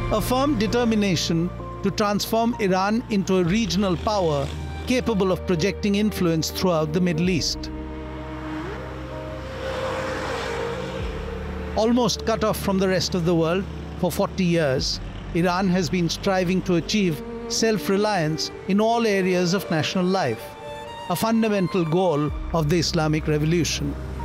a firm determination to transform Iran into a regional power capable of projecting influence throughout the Middle East. Almost cut off from the rest of the world for 40 years, Iran has been striving to achieve self-reliance in all areas of national life, a fundamental goal of the Islamic Revolution.